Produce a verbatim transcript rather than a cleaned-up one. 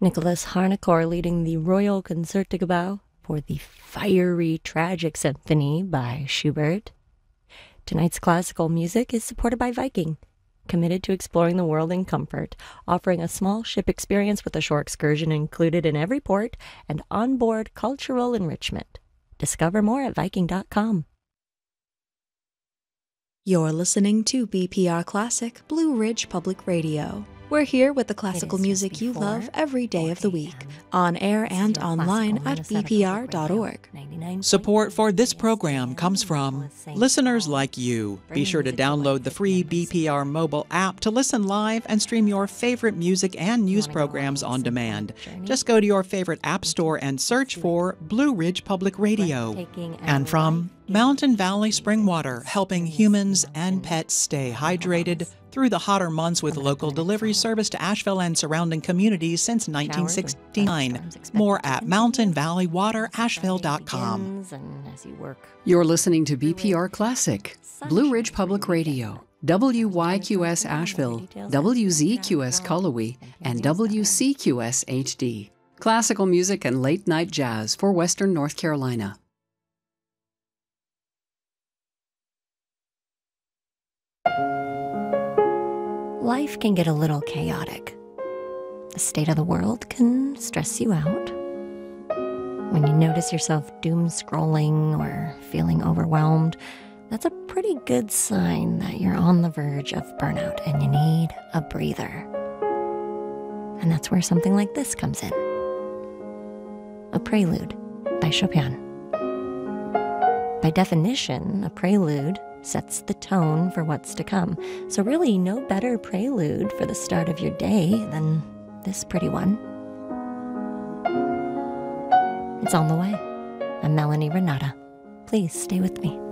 Nicholas Harnoncourt leading the Royal Concertgebouw for the fiery tragic symphony by Schubert. Tonight's classical music is supported by Viking, committed to exploring the world in comfort, offering a small ship experience with a shore excursion included in every port and onboard cultural enrichment. Discover more at Viking dot com. You're listening to B P R Classic, Blue Ridge Public Radio. We're here with the classical music you love every day of the week, on air and online at b p r dot org. Support for this program comes from listeners like you. Be sure to download the free B P R mobile app to listen live and stream your favorite music and news programs on demand. Just go to your favorite app store and search for Blue Ridge Public Radio. And from Mountain Valley Spring Water, helping humans and pets stay hydrated through the hotter months with local delivery service to Asheville and surrounding communities since nineteen sixty-nine. More at mountain valley water asheville dot com. You're listening to B P R Classic, Blue Ridge Public Radio, W Y Q S Asheville, W Z Q S Cullowhee, and W C Q S H D. Classical music and late-night jazz for Western North Carolina. Life can get a little chaotic. The state of the world can stress you out. When you notice yourself doom scrolling or feeling overwhelmed, that's a pretty good sign that you're on the verge of burnout and you need a breather. And that's where something like this comes in. A prelude by Chopin. By definition, a prelude sets the tone for what's to come. So really, no better prelude for the start of your day than this pretty one. It's on the way. I'm Melanie Renata. Please stay with me.